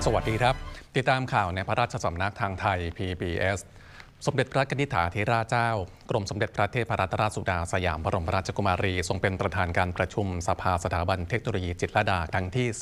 สวัสดีครับติดตามข่าวในพระราชสำนักทางไทย PBS สมเด็จพระนิธิถาธิราชเจ้ากรมสมเด็จพระเทพรัตนราชสุดาสยามบรมราชกุมารีทรงเป็นประธานการประชุมสภาสถาบันเทคโนโลยีจิตรลดาครั้งที่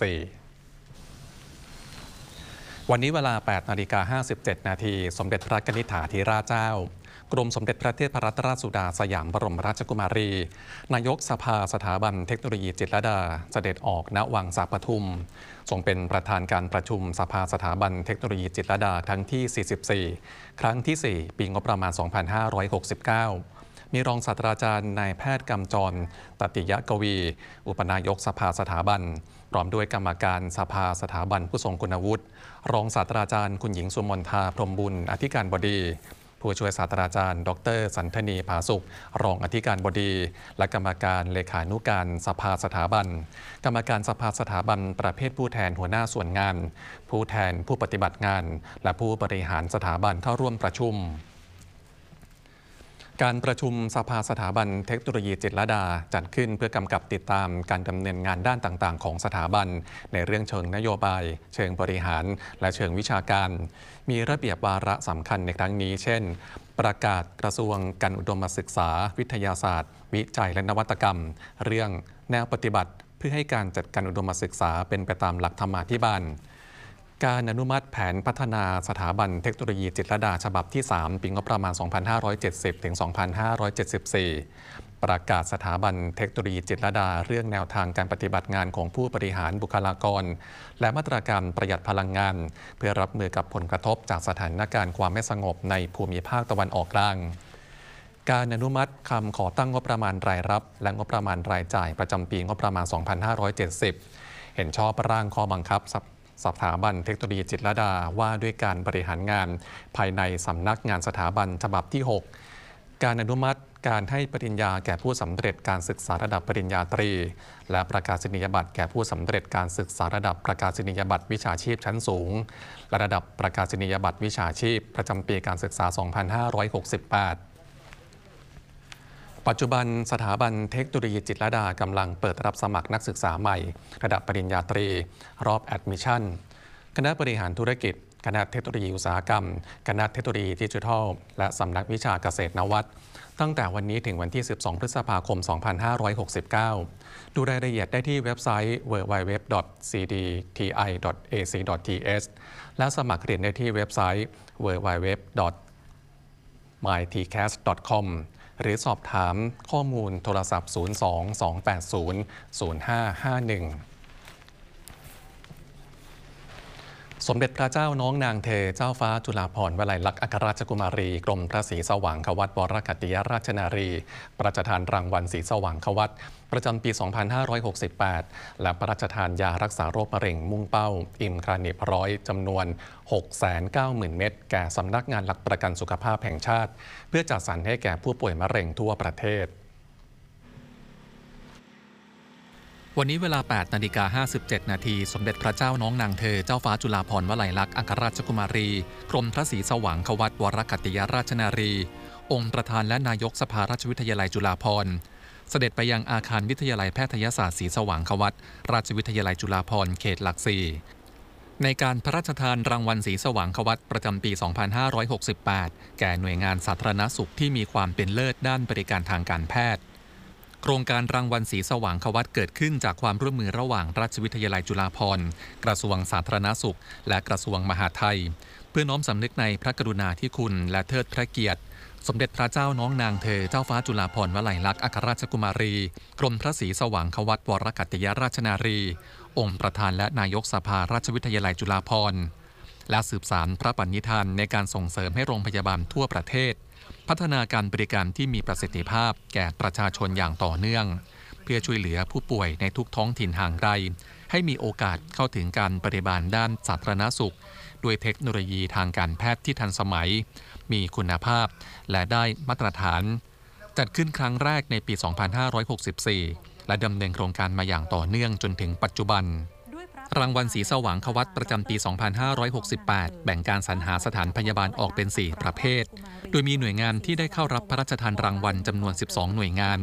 44 วันนี้เวลา 8:57 นาทีสมเด็จพระนิธิถาธิราชเจ้ากรมสมเด็จพระเทพรัตนราชสุดาสยามบรมราชกุมารีนายกสภาสถาบันเทคโนโลยีจิตรลดาเสด็จออกณวังสาปทุมทรงเป็นประธานการประชุมสภาสถาบันเทคโนโลยีจิตรลดาครั้งที่ 44 ครั้งที่ 4 ปีงบประมาณ 2569 มีรองศาสตราจารย์นายแพทย์กำจรตติยกวี อุปนายกสภาสถาบันพร้อมด้วยกรรมการสภาสถาบันผู้ทรงคุณวุฒิรองศาสตราจารย์คุณหญิงสุมนทาพรหมบุญอธิการบดีผู้ช่วยศาสตราจารย์ดร.สันธนีผาสุขรองอธิการบดีและกรรมการเลขานุการสภาสถาบันกรรมการสภาสถาบันประเภทผู้แทนหัวหน้าส่วนงานผู้แทนผู้ปฏิบัติงานและผู้บริหารสถาบันเข้าร่วมประชุมการประชุมสภาสถาบันเทคโนโลยีจิตรลดาจัดขึ้นเพื่อกำกับติดตามการดำเนินงานด้านต่างๆของสถาบันในเรื่องเชิงนโยบายเชิงบริหารและเชิงวิชาการมีระเบียบวาระสำคัญในครั้งนี้เช่นประกาศกระทรวงการอุดมศึกษาวิทยาศาสตร์วิจัยและนวัตกรรมเรื่องแนวปฏิบัติเพื่อให้การจัดการอุดมศึกษาเป็นไปตามหลักธรรมาภิบาลการอนุมัติแผนพัฒนาสถาบันเทคโนโลยีจิตรลดาฉบับที่ 3 ปีงบประมาณ 2570 ถึง 2574 ประกาศสถาบันเทคโนโลยีจิตรลดาเรื่องแนวทางการปฏิบัติงานของผู้บริหารบุคลากรและมาตรการประหยัดพลังงานเพื่อรับมือกับผลกระทบจากสถานการณ์ความไม่สงบในภูมิภาคตะวันออกกลางการอนุมัติคำขอตั้งงบประมาณรายรับและงบประมาณรายจ่ายประจำปีงบประมาณ 2570 เห็นชอบร่างข้อบังคับสถาบันเทคโนโลยีจิตรลดาว่าด้วยการบริหารงานภายในสำนักงานสถาบันฉบับที่ 6 การอนุมัติการให้ปริญญาแก่ผู้สำเร็จการศึกษาระดับปริญญาตรีและประกาศนียบัตรแก่ผู้สำเร็จการศึกษาระดับประกาศนียบัตรวิชาชีพชั้นสูงและระดับประกาศนียบัตรวิชาชีพประจำปีการศึกษา 2568ปัจจุบันสถาบันเทคโนโลยีจิตรลดากำลังเปิดรับสมัครนักศึกษาใหม่ระดับปริญญาตรีรอบแอดมิชชั่นคณะบริหารธุรกิจคณะเทคโนโลยีอุตสาหกรรมคณะเทคโนโลยีดิจิทัลและสำนักวิชาเกษตรนวัตตั้งแต่วันนี้ถึงวันที่ 12 พฤษภาคม 2569 ดูรายละเอียดได้ที่เว็บไซต์ www.cdti.ac.th และสมัครเรียนได้ที่เว็บไซต์ www.mytcast.comหรือสอบถามข้อมูลโทรศัพท์ 02-280-0551 สมเด็จพระเจ้าน้องนางเธอเจ้าฟ้าจุฬาภรณ์วลัยลักษณ์อัครราชกุมารีกรมพระศรีสว่างควัตรวรกัตติยราชนารีพระราชทานรางวัลศรีสว่างควัตรประจำปี 2568 และพระราชทานยารักษาโรคมะเร็งมุ่งเป้าอิมครานิพร้อยจำนวน 690,000 เม็ดแก่สำนักงานหลักประกันสุขภาพแห่งชาติเพื่อจัดสรรให้แก่ผู้ป่วยมะเร็งทั่วประเทศวันนี้เวลา 8:57 นาทีสมเด็จพระเจ้าน้องนางเธอเจ้าฟ้าจุฬาภรณ์วลัยลักษณ์อัครราชกุมารีกรมพระศรีสว่างควัตรวรกัตติยราชนารีองค์ประธานและนายกสภาราชวิทยาลัยจุฬาภรณ์เสด็จไปยังอาคารวิทยาลัยแพทยศาสตร์ศรีสว่างควัตรราชวิทยาลัยจุฬาภรณ์เขตหลักสี่ในการพระราชทานรางวัลศรีสว่างควัตรประจำปี 2568 แก่หน่วยงานสาธารณสุขที่มีความเป็นเลิศด้านบริการทางการแพทย์โครงการรางวัลศรีสว่างควัตรเกิดขึ้นจากความร่วมมือระหว่างราชวิทยาลัยจุฬาภรณ์กระทรวงสาธารณสุขและกระทรวงมหาดไทยเพื่อน้อมสำนึกในพระกรุณาธิคุณและเทิดพระเกียรติสมเด็จพระเจ้าน้องนางเธอเจ้าฟ้าจุฬาภรณ์วลัยลักษณ์อัครราชกุมารีกรมพระศรีสว่างควัตรวรกัตติยราชนารีองค์ประธานและนายกสภาราชวิทยาลัยจุฬาภรณ์และสืบสานพระปณิธานในการส่งเสริมให้โรงพยาบาลทั่วประเทศพัฒนาการบริการที่มีประสิทธิภาพแก่ประชาชนอย่างต่อเนื่องเพื่อช่วยเหลือผู้ป่วยในทุกท้องถิ่นห่างไกลให้มีโอกาสเข้าถึงการบริการด้านสาธารณสุขด้วยเทคโนโลยีทางการแพทย์ที่ทันสมัยมีคุณภาพและได้มาตรฐานจัดขึ้นครั้งแรกในปี 2564 และดำเนินโครงการมาอย่างต่อเนื่องจนถึงปัจจุบัน รางวัลศรีสว่างควัตรประจำปี 2568 แบ่งการสรรหาสถานพยาบาลออกเป็น 4 ประเภท โดยมีหน่วยงานที่ได้เข้ารับพระราชทานรางวัลจำนวน 12 หน่วยงาน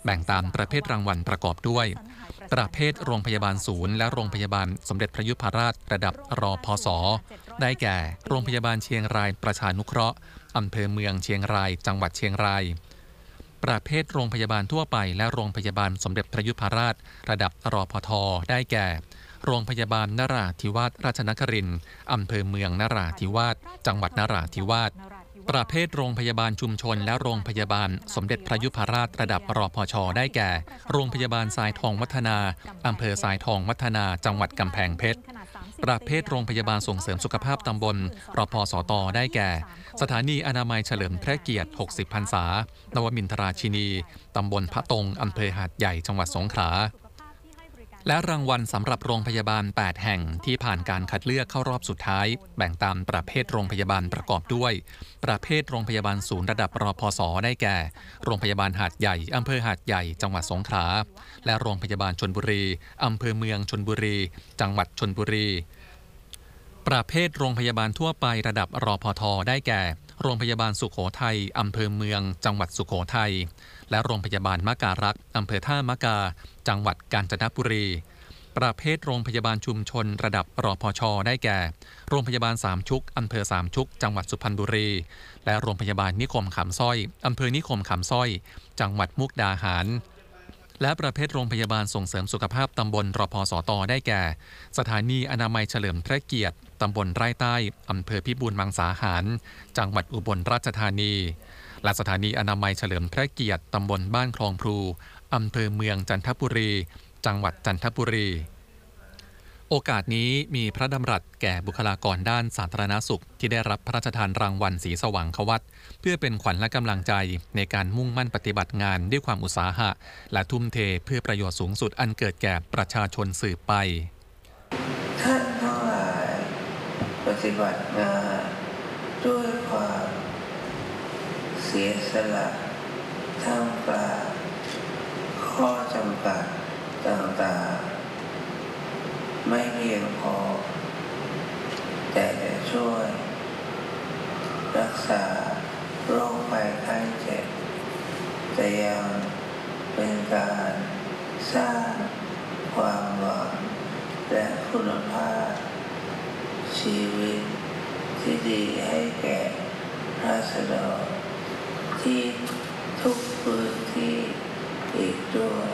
แบ่งตามประเภทรางวัลประกอบด้วยประเภทโรงพยาบาลศูนย์และโรงพยาบาลสมเด็จพระยุพราชระดับรพส.ได้แก่โรงพยาบาลเชียงรายประชานุเคราะห์อำเภอเมืองเชียงรายจังหวัดเชียงรายประเภทโรงพยาบาลทั่วไปและโรงพยาบาลสมเด็จพระยุพราชระดับรพท.ได้แก่โรงพยาบาลนราธิวาสราชนครินทร์อำเภอเมืองนราธิวาสจังหวัดนราธิวาสประเภทโรงพยาบาลชุมชนและโรงพยาบาลสมเด็จพระยุพราชระดับรพช.ได้แก่โรงพยาบาลทรายทองวัฒนาอำเภอทรายทองวัฒนาจังหวัดกำแพงเพชรประเภทโรงพยาบาลส่งเสริมสุขภาพตำบลรพสต.ได้แก่สถานีอนามัยเฉลิมพระเกียรติ60พรรษานวมินทราชินีตำบลพระตงอำเภอหาดใหญ่จังหวัดสงขลาและรางวัลสำหรับโรงพยาบาล8แห่งที่ผ่านการคัดเลือกเข้ารอบสุดท้ายแบ่งตามประเภทโรงพยาบาลประกอบด้วยประเภทโรงพยาบาลศูนย์ระดับรพส.ได้แก่โรงพยาบาลหาดใหญ่อำเภอหาดใหญ่จังหวัดสงขลาและโรงพยาบาลชลบุรีอำเภอเมืองชลบุรีจังหวัดชลบุรีประเภทโรงพยาบาลทั่วไประดับรพท.ได้แก่โรงพยาบาลสุโขทัยอำเภอเมืองจังหวัดสุโขทัยและโรงพยาบาลมะการักษ์อำเภอท่ามะกาจังหวัดกาญจนบุรีประเภทโรงพยาบาลชุมชนระดับรพช.ได้แก่โรงพยาบาลสามชุกอำเภอสามชุกจังหวัดสุพรรณบุรีและโรงพยาบาลนิคมขำสร้อยอำเภอนิคมขำสร้อยจังหวัดมุกดาหารและประเภทโรงพยาบาลส่งเสริมสุขภาพตำบลรพสต.ได้แก่สถานีอนามัยเฉลิมพระเกียรติตำบลไร่ใต้อำเภอพิบูลมังสาหารจังหวัดอุบลราชธานีและสถานีอนามัยเฉลิมพระเกียรติตำบลบ้านคลองพลูอำเภอเมืองจันทบุรีจังหวัดจันทบุรีโอกาสนี้มีพระดำรัสแก่บุคลากรด้านสาธารณสุขที่ได้รับพระราชทานรางวัลศรีสว่างควัตเพื่อเป็นขวัญและกำลังใจในการมุ่งมั่นปฏิบัติงานด้วยความอุตสาหะและทุ่มเทเพื่อประโยชน์สูงสุดอันเกิดแก่ประชาชนสืบไปท่านทั้งหลายปฏิบัติงานด้วยความเสียสละท่ามกลางข้อจำกัดต่างๆไม่เพียงพอแต่จะช่วยรักษาโรคภัยไข้เจ็บแต่ยังเป็นการสร้างความหวังและคุณภาพชีวิตที่ดีให้แก่ราษฎรที่ทุกพื้นที่อีกด้วย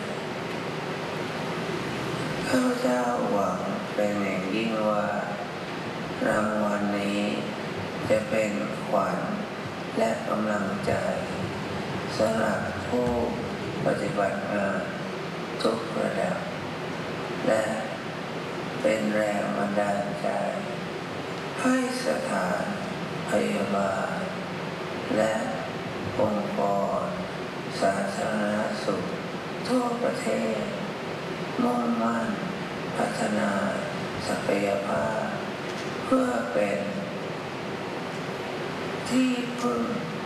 ข้าพเจ้าหวังเป็นอย่างยิ่งว่ารางวัลนี้จะเป็นขวัญและกำลังใจสำหรับผู้ปฏิบัติงานทุกระดับและเป็นแรงบันดาลใจให้สถานพยาบาลและองค์กรสาธารณสุขทั่วประเทศมุ่งมั่นพัฒนาศักยภาพเพื่อเป็นที่พึ่ง